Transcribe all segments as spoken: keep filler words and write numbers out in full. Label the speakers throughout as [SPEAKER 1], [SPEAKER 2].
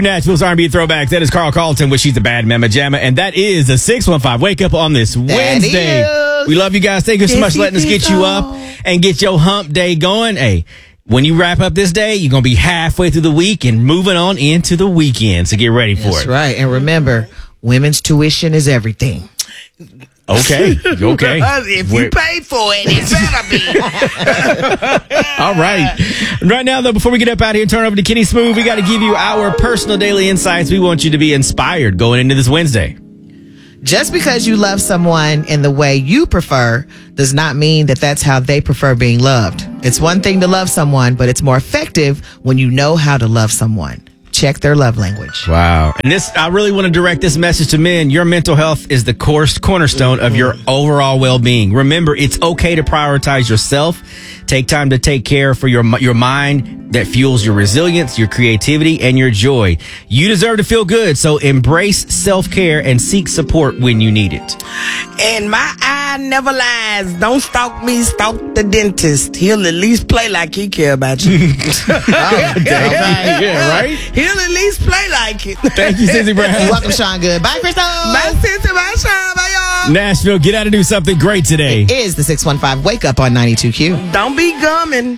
[SPEAKER 1] Nashville's R and B throwbacks. That is Carl Carlton with She's a Bad Mama Jamma. And that is the six one five Wake Up on this Wednesday. We love you guys. Thank you so much for letting us get you up and get your hump day going. Hey, when you wrap up this day, you're going to be halfway through the week and moving on into the weekend. So get ready for
[SPEAKER 2] That's
[SPEAKER 1] it.
[SPEAKER 2] That's right. And remember, women's tuition is everything.
[SPEAKER 1] Okay. Okay.
[SPEAKER 2] If you pay for it, it better be.
[SPEAKER 1] All right. Right now, though, before we get up out here and turn over to Kenny Smooth, we got to give you our personal daily insights. We want you to be inspired going into this Wednesday.
[SPEAKER 2] Just because you love someone in the way you prefer does not mean that that's how they prefer being loved. It's one thing to love someone, but it's more effective when you know how to love someone. Check their love language.
[SPEAKER 1] Wow. And this, I really want to direct this message to men. Your mental health is the core, cornerstone mm-hmm. of your overall well-being. Remember, it's okay to prioritize yourself. Take time to take care for your your mind that fuels your resilience, your creativity, and your joy. You deserve to feel good, so embrace self-care and seek support when you need it.
[SPEAKER 3] And my eye never lies. Don't stalk me, stalk the dentist. He'll at least play like he care about you.
[SPEAKER 1] oh, yeah, right?
[SPEAKER 3] He'll at least play like it.
[SPEAKER 1] Thank you, Cincy Brown.
[SPEAKER 2] Welcome, Sean Good. Bye, Crystal.
[SPEAKER 3] Bye, Cincy. Bye, Sean. Bye, y'all.
[SPEAKER 1] Nashville, get out and do something great today.
[SPEAKER 2] It is the six one five Wake Up on ninety-two Q.
[SPEAKER 3] Don't be gumming.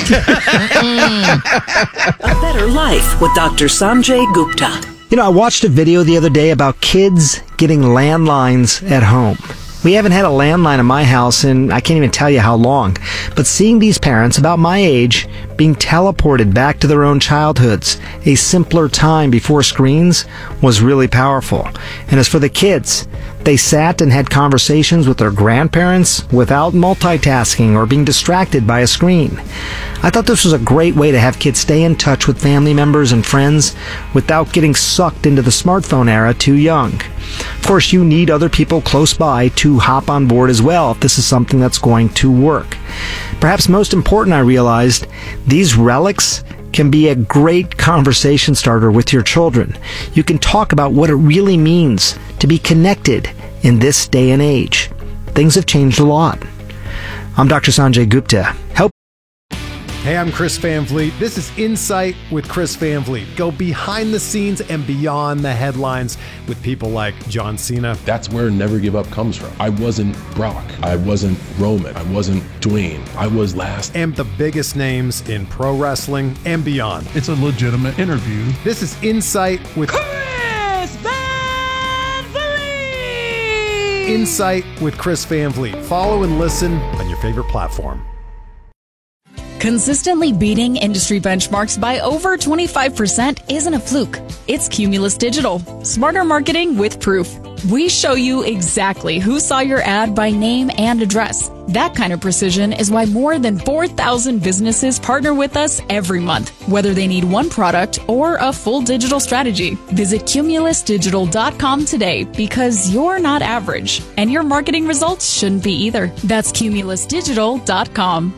[SPEAKER 4] A Better Life with Doctor Sanjay Gupta.
[SPEAKER 5] You know, I watched a video the other day about kids getting landlines at home. We haven't had a landline in my house in I can't even tell you how long. But seeing these parents about my age being teleported back to their own childhoods, a simpler time before screens, was really powerful. And as for the kids, they sat and had conversations with their grandparents without multitasking or being distracted by a screen. I thought this was a great way to have kids stay in touch with family members and friends without getting sucked into the smartphone era too young. Of course, you need other people close by to hop on board as well if this is something that's going to work. Perhaps most important, I realized, these relics can be a great conversation starter with your children. You can talk about what it really means to be connected in this day and age. Things have changed a lot. I'm Doctor Sanjay Gupta. Help.
[SPEAKER 6] Hey, I'm Chris Van Vliet. This is Insight with Chris Van Vliet. Go behind the scenes and beyond the headlines with people like John Cena.
[SPEAKER 7] That's where Never Give Up comes from. I wasn't Brock. I wasn't Roman. I wasn't Dwayne. I was last.
[SPEAKER 6] And the biggest names in pro wrestling and beyond.
[SPEAKER 8] It's a legitimate interview.
[SPEAKER 6] This is Insight with
[SPEAKER 3] Chris Van Vliet.
[SPEAKER 6] Insight with Chris Van Vliet. Follow and listen on your favorite platform.
[SPEAKER 9] Consistently beating industry benchmarks by over twenty-five percent isn't a fluke. It's Cumulus Digital. Smarter marketing with proof. We show you exactly who saw your ad by name and address. That kind of precision is why more than four thousand businesses partner with us every month, whether they need one product or a full digital strategy. Visit cumulus digital dot com today because you're not average, and your marketing results shouldn't be either. That's cumulus digital dot com.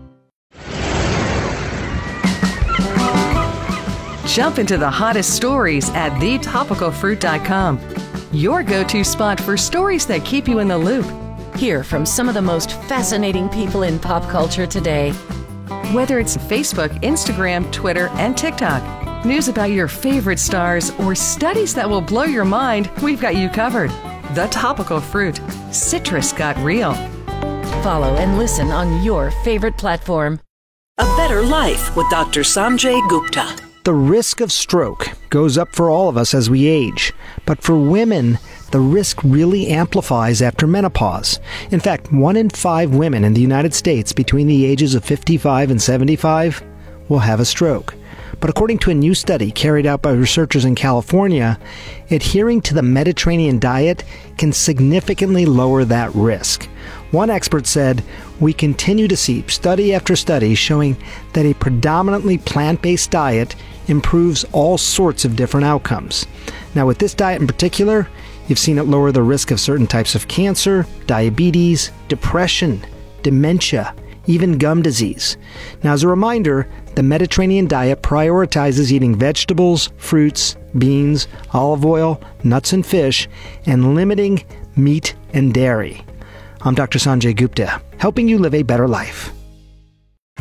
[SPEAKER 10] Jump into the hottest stories at the topical fruit dot com. Your go-to spot for stories that keep you in the loop.
[SPEAKER 11] Hear from some of the most fascinating people in pop culture today.
[SPEAKER 10] Whether it's Facebook, Instagram, Twitter, and TikTok, news about your favorite stars, or studies that will blow your mind, we've got you covered. The Topical Fruit. Citrus got real.
[SPEAKER 11] Follow and listen on your favorite platform.
[SPEAKER 4] A Better Life with Doctor Sanjay Gupta.
[SPEAKER 5] The risk of stroke goes up for all of us as we age, but for women, the risk really amplifies after menopause. In fact, one in five women in the United States between the ages of fifty-five and seventy-five will have a stroke. But according to a new study carried out by researchers in California, adhering to the Mediterranean diet can significantly lower that risk. One expert said, "We continue to see study after study showing that a predominantly plant-based diet improves all sorts of different outcomes." Now, with this diet in particular, you've seen it lower the risk of certain types of cancer, diabetes, depression, dementia, even gum disease. Now, as a reminder, the Mediterranean diet prioritizes eating vegetables, fruits, beans, olive oil, nuts and fish, and limiting meat and dairy. I'm Doctor Sanjay Gupta, helping you live a better life.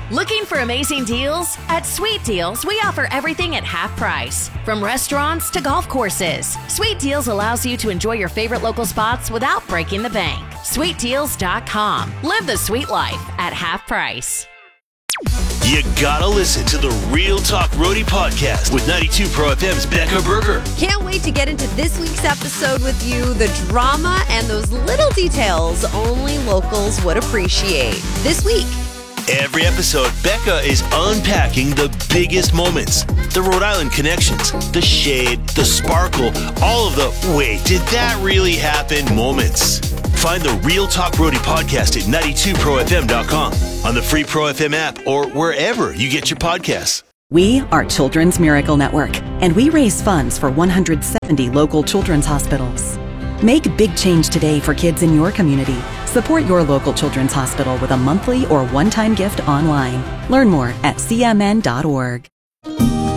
[SPEAKER 11] Looking for amazing deals? At Sweet Deals, we offer everything at half price. From restaurants to golf courses, Sweet Deals allows you to enjoy your favorite local spots without breaking the bank. sweet deals dot com. Live the sweet life at half price.
[SPEAKER 8] You gotta listen to the Real Talk Roadie podcast with ninety-two Pro F M's Becca Berger.
[SPEAKER 12] Can't wait to get into this week's episode with you. The drama and those little details only locals would appreciate. This week.
[SPEAKER 8] Every episode, Becca is unpacking the biggest moments, the Rhode Island connections, the shade, the sparkle, all of the wait, did that really happen moments. Find the Real Talk Roadie podcast at ninety-two pro f m dot com, on the free Pro F M app, or wherever you get your podcasts.
[SPEAKER 13] We are Children's Miracle Network, and we raise funds for one hundred seventy local children's hospitals. Make big change today for kids in your community. Support your local children's hospital with a monthly or one-time gift online. Learn more at c m n dot org.